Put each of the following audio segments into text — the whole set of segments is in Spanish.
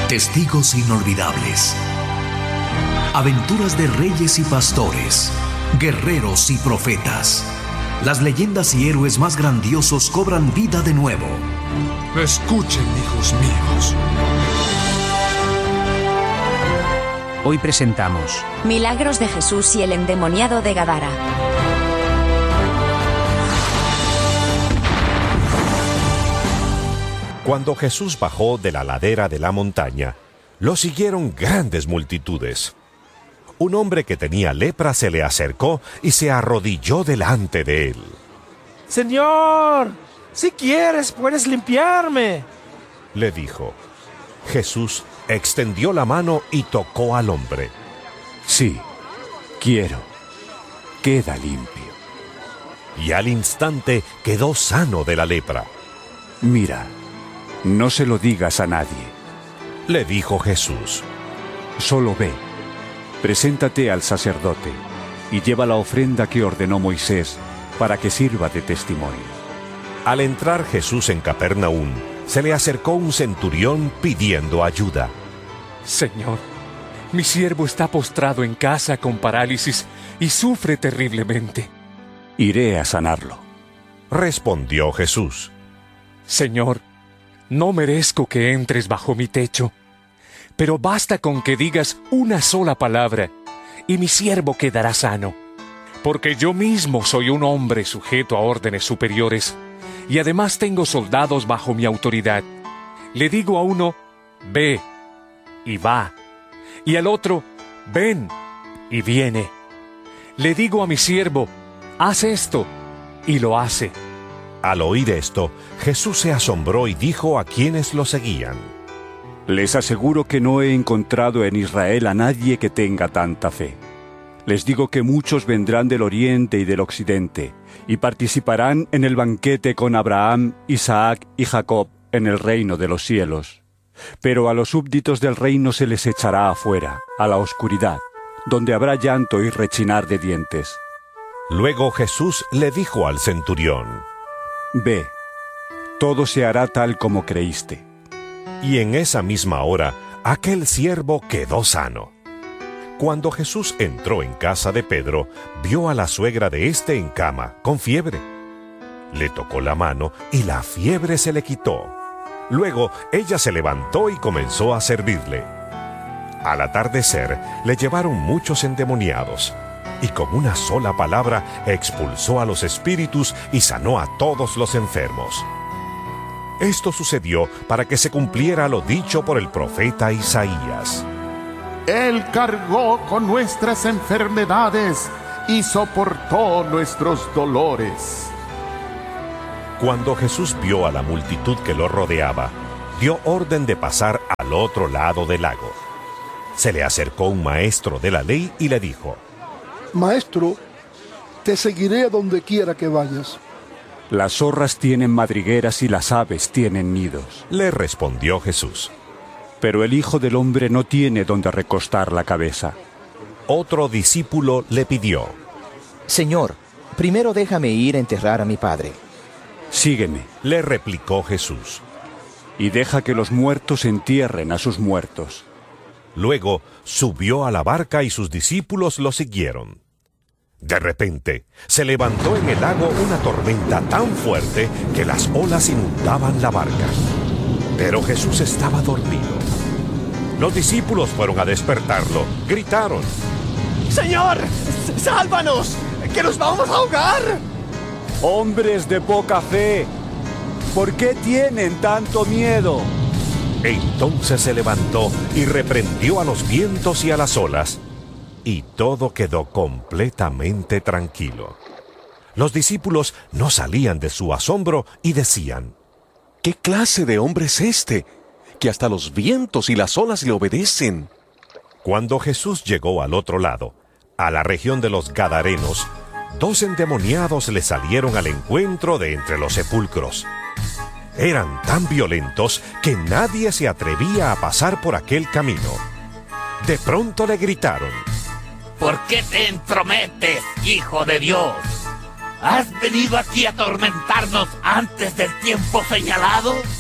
Testigos inolvidables. Aventuras de reyes y pastores, guerreros y profetas. Las leyendas y héroes más grandiosos cobran vida de nuevo. Escuchen, hijos míos. Hoy presentamos Milagros de Jesús y el endemoniado de Gadara. Cuando Jesús bajó de la ladera de la montaña, lo siguieron grandes multitudes. Un hombre que tenía lepra se le acercó y se arrodilló delante de él. Señor, si quieres puedes limpiarme, le dijo. Jesús extendió la mano y tocó al hombre. Sí, quiero. Queda limpio. Y al instante quedó sano de la lepra. Mira, no se lo digas a nadie, le dijo Jesús. Solo ve, preséntate al sacerdote y lleva la ofrenda que ordenó Moisés para que sirva de testimonio. Al entrar Jesús en Capernaum, se le acercó un centurión pidiendo ayuda. Señor, mi siervo está postrado en casa con parálisis y sufre terriblemente. Iré a sanarlo, respondió Jesús. Señor, no merezco que entres bajo mi techo, pero basta con que digas una sola palabra y mi siervo quedará sano, porque yo mismo soy un hombre sujeto a órdenes superiores y además tengo soldados bajo mi autoridad. Le digo a uno, ve, y va, y al otro, ven, y viene. Le digo a mi siervo, haz esto, y lo hace. Al oír esto, Jesús se asombró y dijo a quienes lo seguían: les aseguro que no he encontrado en Israel a nadie que tenga tanta fe. Les digo que muchos vendrán del oriente y del occidente, y participarán en el banquete con Abraham, Isaac y Jacob en el reino de los cielos. Pero a los súbditos del reino se les echará afuera, a la oscuridad, donde habrá llanto y rechinar de dientes. Luego Jesús le dijo al centurión: ve, todo se hará tal como creíste. Y en esa misma hora, aquel siervo quedó sano. Cuando Jesús entró en casa de Pedro, vio a la suegra de éste en cama, con fiebre. Le tocó la mano y la fiebre se le quitó. Luego ella se levantó y comenzó a servirle. Al atardecer, le llevaron muchos endemoniados, y con una sola palabra expulsó a los espíritus y sanó a todos los enfermos. Esto sucedió para que se cumpliera lo dicho por el profeta Isaías. Él cargó con nuestras enfermedades y soportó nuestros dolores. Cuando Jesús vio a la multitud que lo rodeaba, dio orden de pasar al otro lado del lago. Se le acercó un maestro de la ley y le dijo: Maestro, te seguiré a donde quiera que vayas. Las zorras tienen madrigueras y las aves tienen nidos, le respondió Jesús. Pero el Hijo del Hombre no tiene donde recostar la cabeza. Otro discípulo le pidió: Señor, primero déjame ir a enterrar a mi padre. Sígueme, le replicó Jesús. Y deja que los muertos entierren a sus muertos. Luego subió a la barca y sus discípulos lo siguieron. De repente, se levantó en el lago una tormenta tan fuerte que las olas inundaban la barca. Pero Jesús estaba dormido. Los discípulos fueron a despertarlo. Gritaron: ¡Señor, sálvanos! ¡Que nos vamos a ahogar! ¡Hombres de poca fe! ¿Por qué tienen tanto miedo? Entonces se levantó y reprendió a los vientos y a las olas, y todo quedó completamente tranquilo. Los discípulos no salían de su asombro y decían: ¿qué clase de hombre es este, que hasta los vientos y las olas le obedecen? Cuando Jesús llegó al otro lado, a la región de los Gadarenos, 2 endemoniados le salieron al encuentro de entre los sepulcros. Eran tan violentos que nadie se atrevía a pasar por aquel camino. De pronto le gritaron: ¿por qué te entrometes, Hijo de Dios? ¿Has venido aquí a atormentarnos antes del tiempo señalado?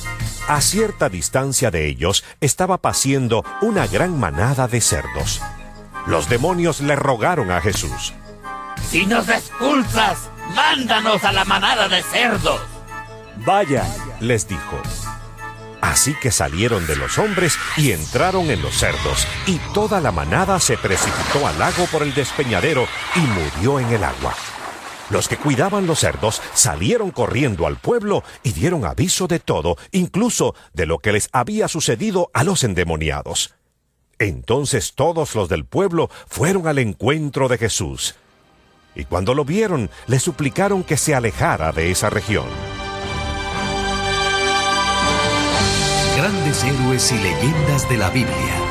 A cierta distancia de ellos estaba paciendo una gran manada de cerdos. Los demonios le rogaron a Jesús: Si nos expulsas, mándanos a la manada de cerdos. Vayan, les dijo. Así que salieron de los hombres y entraron en los cerdos, y toda la manada se precipitó al lago por el despeñadero y murió en el agua. Los que cuidaban los cerdos salieron corriendo al pueblo y dieron aviso de todo, incluso de lo que les había sucedido a los endemoniados. Entonces todos los del pueblo fueron al encuentro de Jesús, y cuando lo vieron, le suplicaron que se alejara de esa región. Grandes héroes y leyendas de la Biblia.